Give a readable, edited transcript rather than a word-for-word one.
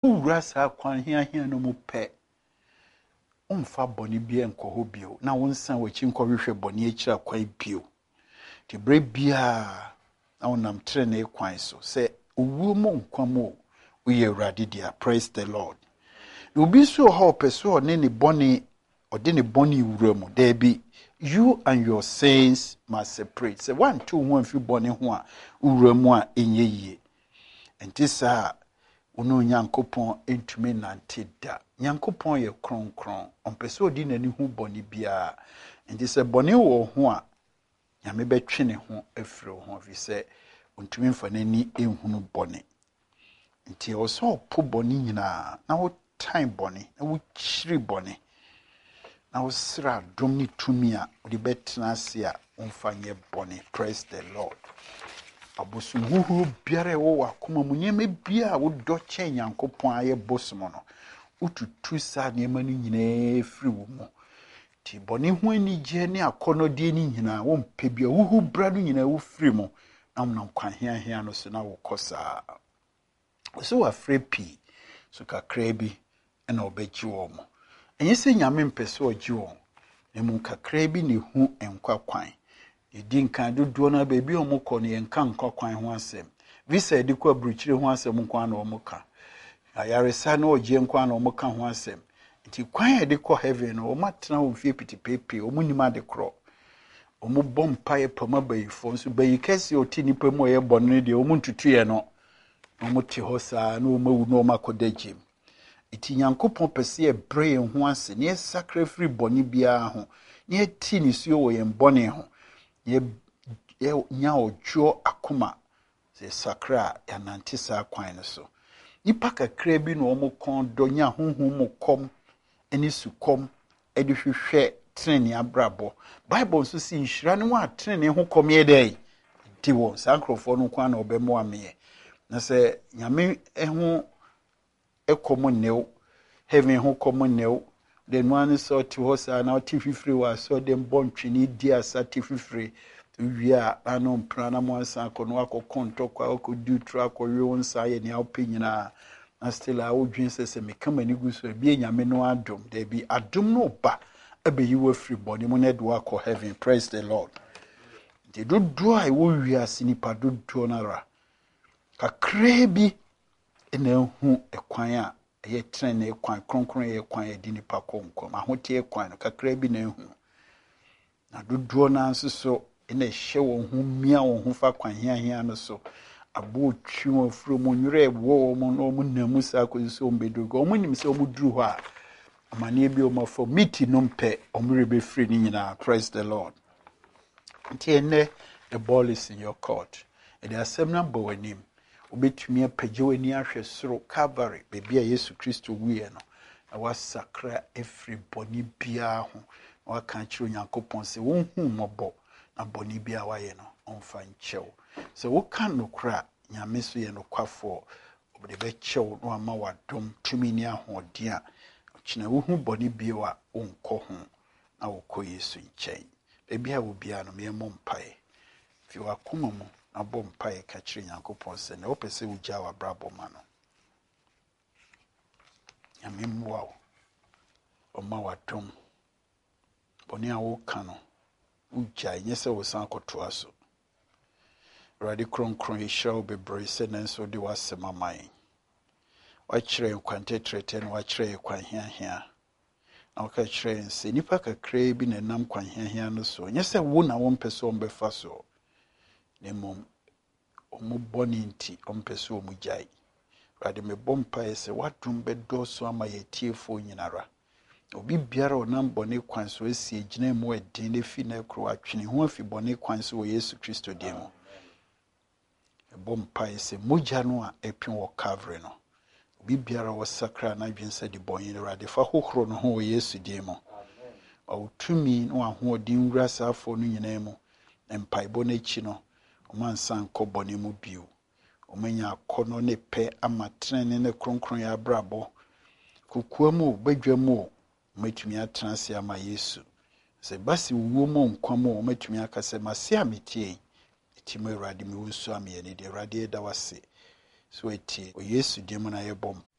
rasa kwan hia no mu pɛ umfa boni bia enkoho bio na wonsan wachi nkɔhwehwɛ boni akira kwan bio ti bre bia na wonam trene kwan so sɛ owuo mo nkwamo uye Awurade dia. Praise the Lord. Obi so ho peso ne ne boni ode ne boni wura mu there be you and your sins must separate. Say 1 2 1 fi boni ho a wura mu a enye yie enti saa ono Nyankopɔn entumi nante da. Nyankopɔn ye kronkron ompese odi nani hu boni bia enti sɛ boni wo ho a Nyame betwe ne ho afiri ho fi sɛ ontumi mfa nani ehunu boni enti o so po boni nyina na wo time boni na wo chiri boni na wo sra dom ni tumi a odi betena ase a onfanye boni. Praise the Lord. Abosom huhuru biara wo wakoma mu nyeme bia wo do kyen Nyankopɔn aye bosom no ututu sa nyema ni nyina firi wo mu ti boni ho ani gye ne akonodie ni nyina wo mpe bia huhu bra no nyina wo firi mu na mnam kwan hia no so na wo kosa so afre pi so kakra bi na obegye wo mu enye se Nyame mpese ogye wo ne mu kakra bi ne hu enkwa kwan edi nkan dodo na ba bi omukọ ne enka nkwa kwan ho asem visa edi kwa bruchire ho asem nkwa na omuka ayaresa na ogye nkwa na omuka ho asem nti kwan edi kọ heaven no omatena ho fie pitipepe omunima de kro omubom pae pama bayifo nso bayikase oti nipa mu ye bonne de omuntutuye no omuti hosa na omawu na omakodagye iti Nyankopɔn pese e brɛ ho ase ne sacrifice boni bia ho ne ti ni suo wo ye boni ho ye nya ojo akoma se sakra ya nante sa kwan no so nipa kakra bi no omukon do nya honhom mu kom eni sukom edi hwehwɛ trene abrabo Bible nso si nhira ne wa trene ho kom ye dai di wo sankrofo no kwan na obemo ame na se Nyame ho ekomo new heaven ho komo new den one so ti hosa na ti fifiri wa so dem bontwini di asati fifiri wia anom prana mo ansa kono akokonto kwa akodi tru akowe wonsa ye ne awpenyina na still a wodwin sese mekama ni guso bi Nyame no adom there be adom no ba abeyi wa free body mo na do akọ heaven. Praise the Lord. De do ai wo wiase nipa do na ra kakra bi ena hu ekwan a ye trene ekwan kronkron ye ekwan ye di nipa konkom ahote ekwan no kakra bi na hu na do na nso ena hye wo hu mia wo hu fa kwan hia no so abo twi wo fro mo nwure wo mo no mo namu sa ko so mbedogo mo nim se mo duru ho a amane bi o mafo miti no mpe omre be free ni nyina. Praise the Lord. Ntene the ball is in your court. And the assembly bawanim obetumi apagye wani ahwe soro Calvary bebia Yesu Kristo wiye no na wasakra every boni bia ho na waka kiro Nyankopɔn se wonhu mobo na boni bia waye no onfa nchew so wo kan no kra Nyame so ye no kwafo obde be chew no ama wadom tumi ni ahoden a kina wo hu boni bia wa onkɔ ho na wo kɔ Yesu nkyɛn bebia wo bia no me mo mpae fi wakoma mu na bɔ mpae ka kire Nyankopɔn se na wo pese wo gya wa brabo ma no Nyame mmoa wo oma wadom boni a wo ka no ugya nyese wo san kotoa so Awurade kronkron yɛhyira wo bebree sɛ nanso de wasɛm aman wakyerɛ nkwantetrete no wakyerɛ kwan hia na waka kyerɛ sɛ nipa kakra bi na nam kwan hia no so nyese wo na wo mpɛ sɛ ɔmbɛfa so ne mom omu boni nti ɔmpɛ sɛ ɔmu gyae Awurade mebɔ mpae sɛ wadom bɛdɔso ama yɛtiefo nyinara obi biara onam boni kwan so esi gyina mu edin ne fi na kro atwene ho afi boni kwan so wɔ Yesu Kristo dim bom pai se mogya no a epin wɔ Calvary no obi biara wɔ sakra na dwensa di bɔn ne Awurade fa hohoro no ho wɔ Yesu dim awutumi no ahoɔden wura safo no nyinaa mu mpaebɔ n'akyi no ɔmansan kɔ bɔne mu bio ɔmanya akɔnɔ ne pɛ ama trene ne kronkron ya brabɔ kokua mu badwa mu matumi atena se ama Yesu se basi wuo mu nkwa mu matumi akase mase ametie etimo Awurade me wonsu ame ne de Awurade da wase so etie o Yesu dim na yɛbɔ